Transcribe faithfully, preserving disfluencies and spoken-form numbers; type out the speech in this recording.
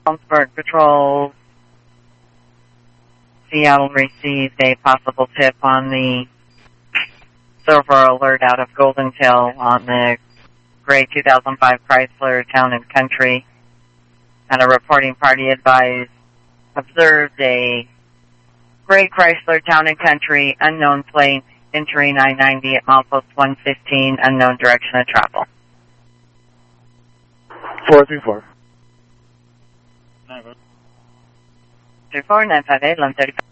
Salzburg Patrol. Seattle received a possible tip on the silver alert out of Golden Hill on the gray two thousand five Chrysler Town and Country. And a reporting party advised observed a gray Chrysler Town and Country, unknown plate, entering I ninety at milepost one fifteen, unknown direction of travel. four three four. three four nine five eight, eleven thirty-five.